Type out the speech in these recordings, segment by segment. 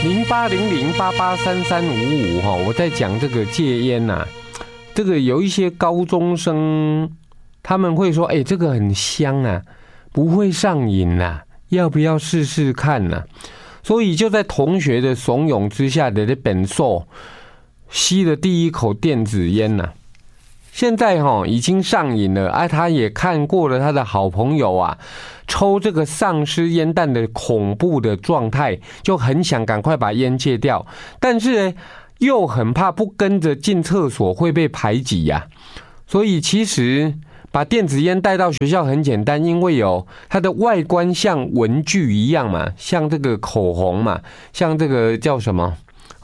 0800883355哈，我在讲这个戒烟呐，这个有一些高中生他们会说，这个很香啊，不会上瘾啊，要不要试试看呢？所以就在同学的怂恿之下的本硕吸了第一口电子烟呐，现在已经上瘾了，他也看过了他的好朋友啊抽这个丧尸烟弹的恐怖的状态，就很想赶快把烟戒掉，但是呢又很怕不跟着进厕所会被排挤呀，所以其实把电子烟带到学校很简单，因为它的外观像文具一样嘛，像这个口红嘛，像这个叫什么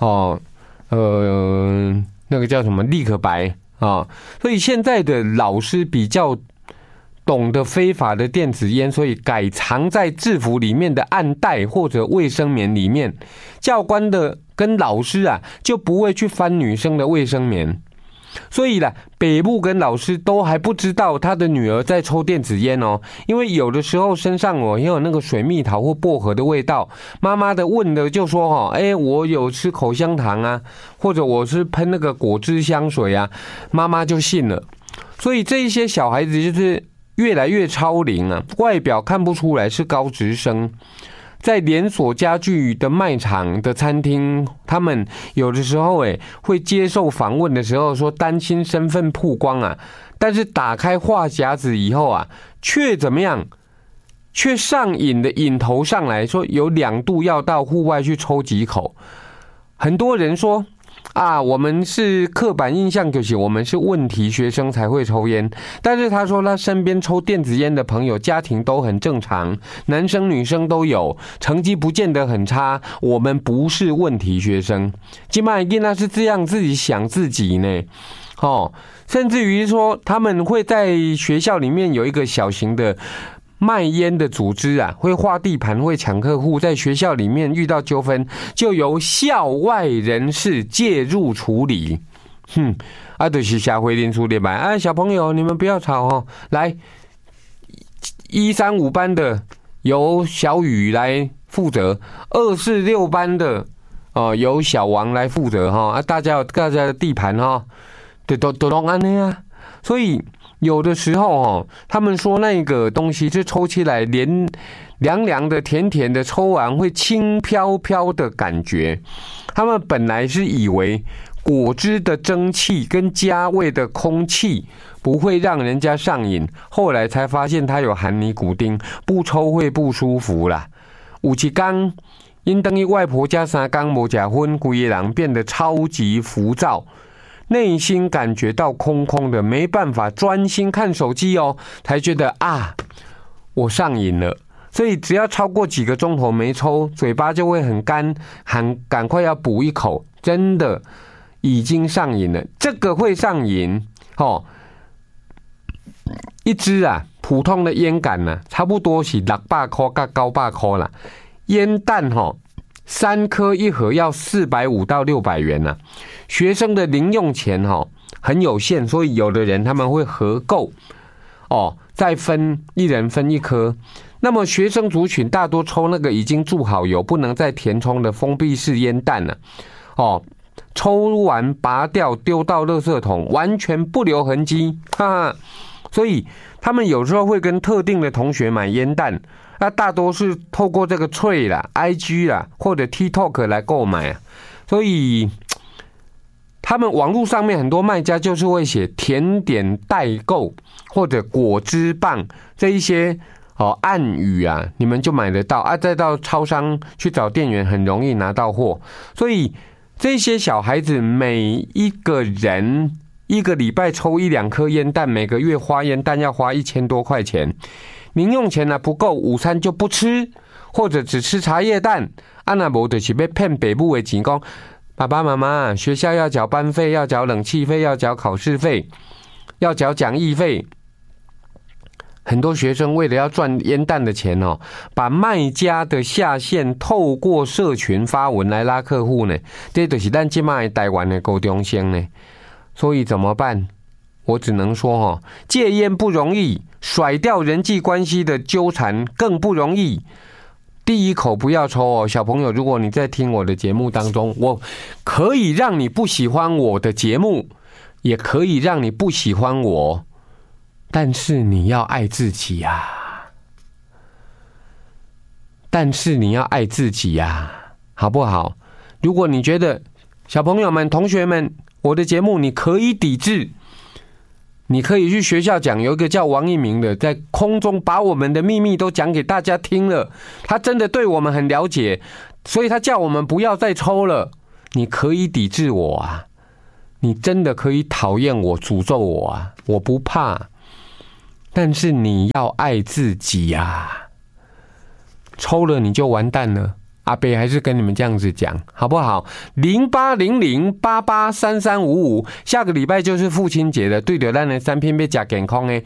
那个叫什么立可白啊，所以现在的老师比较懂得非法的电子烟，所以改藏在制服里面的暗袋或者卫生棉里面，教官的跟老师啊就不会去翻女生的卫生棉。所以啦，北部跟老师都还不知道他的女儿在抽电子烟哦，因为有的时候身上也有那个水蜜桃或薄荷的味道，妈妈的问的就说我有吃口香糖啊，或者我是喷那个果汁香水啊，妈妈就信了。所以这一些小孩子就是越来越超龄啊，外表看不出来是高职生。在连锁家具的卖场的餐厅，他们有的时候会接受访问的时候说担心身份曝光啊，但是打开话匣子以后啊，却怎么样？却上瘾的瘾头上来说有2度要到户外去抽几口。很多人说我们是刻板印象，就是我们是问题学生才会抽烟，但是他说他身边抽电子烟的朋友家庭都很正常，男生女生都有，成绩不见得很差，我们不是问题学生。现在的孩子是这样自己想自己呢，甚至于说他们会在学校里面有一个小型的卖烟的组织啊，会划地盘，会抢客户，在学校里面遇到纠纷，就由校外人士介入处理。就是社会人处理吧。小朋友你们不要吵来135班的由小雨来负责，246班的由小王来负责大家有大家的地盘都这样啊。所以有的时候他们说那个东西是抽起来连凉凉的甜甜的，抽完会轻飘飘的感觉。他们本来是以为果汁的蒸汽跟加味的空气不会让人家上瘾，后来才发现它有含尼古丁，不抽会不舒服啦。有一天因等于外婆家3天没吃饭，整个人变得超级浮躁，内心感觉到空空的，没办法专心看手机才觉得我上瘾了。所以只要超过几个钟头没抽，嘴巴就会很干，赶快要补一口，真的已经上瘾了。这个会上瘾一支普通的烟杆差不多是600块到900块啦，烟弹3颗一盒要450到600元学生的零用钱很有限，所以有的人他们会合购再分一人分1颗。那么学生族群大多抽那个已经注好油不能再填充的封闭式烟弹抽完拔掉丢到垃圾桶，完全不留痕迹，所以他们有时候会跟特定的同学买烟弹，大多是透过这个脆啦、IG 啦或者 TikTok 来购买所以他们网络上面很多卖家就是会写甜点代购或者果汁棒这一些暗语你们就买得到再到超商去找店员很容易拿到货。所以这些小孩子每一个人1个礼拜抽1-2颗烟弹，每个月花烟弹要花1000多块钱，零用钱不够，午餐就不吃，或者只吃茶叶蛋。那没就是要骗北部的钱，说爸爸妈妈学校要缴班费，要缴冷气费，要缴考试费，要缴讲义费。很多学生为了要赚烟弹的钱把卖家的下线透过社群发文来拉客户呢，这就是咱现在台湾的高中生呢。所以怎么办？我只能说戒烟不容易，甩掉人际关系的纠缠更不容易。 第一口不要抽哦，小朋友，如果你在听我的节目当中，我可以让你不喜欢我的节目，也可以让你不喜欢我，但是你要爱自己呀。但是你要爱自己呀，好不好？如果你觉得小朋友们、同学们，我的节目你可以抵制，你可以去学校讲，有一个叫王一鸣的，在空中把我们的秘密都讲给大家听了，他真的对我们很了解，所以他叫我们不要再抽了。你可以抵制我啊，你真的可以讨厌我、诅咒我啊，我不怕。但是你要爱自己呀。抽了你就完蛋了，阿伯还是跟你们这样子讲，好不好？0800883355，下个礼拜就是父亲节了，对着咱的产品要吃健康的，